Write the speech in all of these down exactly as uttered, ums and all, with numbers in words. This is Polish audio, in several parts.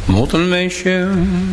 Módlmy się.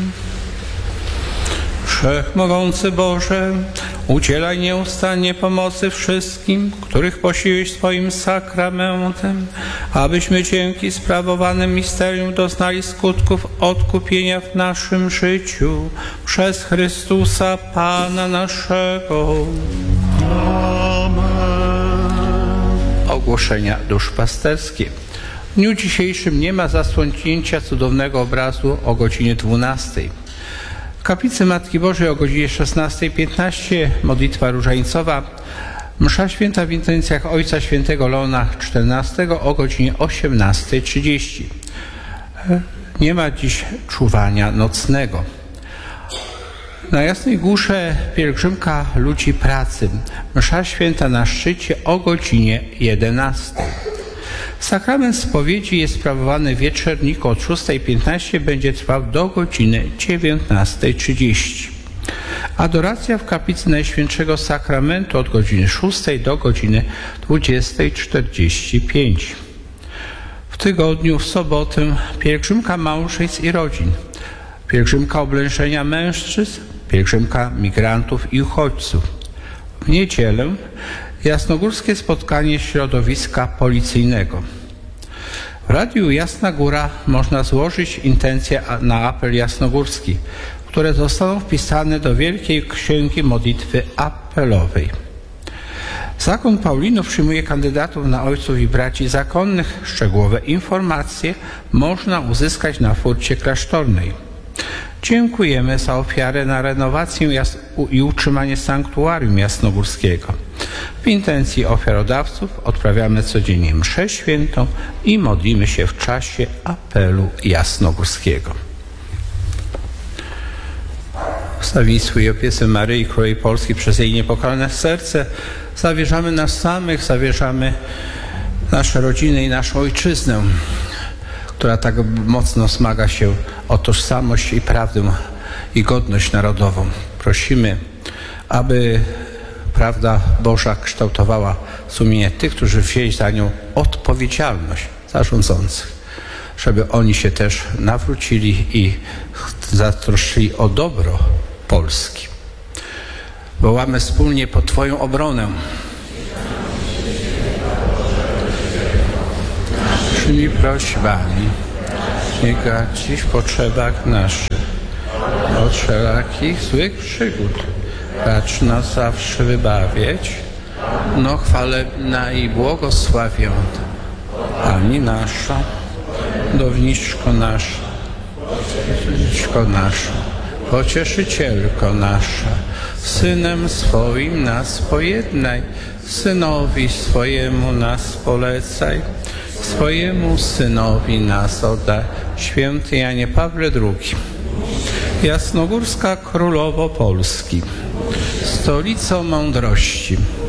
Wszechmogący Boże, udzielaj nieustannie pomocy wszystkim, których posiłeś swoim sakramentem, abyśmy dzięki sprawowanym misterium doznali skutków odkupienia w naszym życiu przez Chrystusa Pana naszego. Amen. Ogłoszenia duszpasterskie. W dniu dzisiejszym nie ma zasłonięcia cudownego obrazu o godzinie dwunastej. W kaplicy Matki Bożej o godzinie szesnastej piętnaście modlitwa różańcowa, msza święta w intencjach Ojca Świętego Leona czternastego o godzinie osiemnastej trzydzieści. Nie ma dziś czuwania nocnego. Na Jasnej Górze pielgrzymka ludzi pracy, msza święta na szczycie o godzinie jedenastej. Sakrament spowiedzi jest sprawowany w wieczorniku od szóstej piętnaście, będzie trwał do godziny dziewiętnastej trzydzieści. Adoracja w kaplicy Najświętszego Sakramentu od godziny szóstej do godziny dwudziestej czterdzieści pięć. W tygodniu, w sobotę, pielgrzymka małżeństw i rodzin, pielgrzymka oblężenia mężczyzn, pielgrzymka migrantów i uchodźców. W niedzielę jasnogórskie spotkanie środowiska policyjnego. W Radiu Jasna Góra można złożyć intencje na apel jasnogórski, które zostaną wpisane do Wielkiej Księgi Modlitwy Apelowej. Zakon Paulinów przyjmuje kandydatów na ojców i braci zakonnych. Szczegółowe informacje można uzyskać na furcie klasztornej. Dziękujemy za ofiarę na renowację i utrzymanie sanktuarium jasnogórskiego. W intencji ofiarodawców odprawiamy codziennie mszę świętą i modlimy się w czasie apelu jasnogórskiego. W zawisłej opiece Maryi Królowej Polski przez jej niepokalne serce zawierzamy nas samych, zawierzamy nasze rodziny i naszą ojczyznę, która tak mocno zmaga się o tożsamość i prawdę i godność narodową. Prosimy, aby prawda Boża kształtowała sumienie tych, którzy wzięli za nią odpowiedzialność, zarządzących, żeby oni się też nawrócili i zatroszczyli o dobro Polski. Wołamy wspólnie po Twoją obronę. Naszymi prośbami znika Ci w potrzebach naszych, od wszelakich złych przygód. Racz nas zawsze wybawiać, no chwalebna i błogosławiona Pani nasza, Downiczko nasza, Downiczko nasza, Pocieszycielko nasza, Synem swoim nas pojednaj, Synowi swojemu nas polecaj, swojemu Synowi nas oddaj. Święty Janie Pawle drugi. Jasnogórska Królowo Polski, stolico mądrości,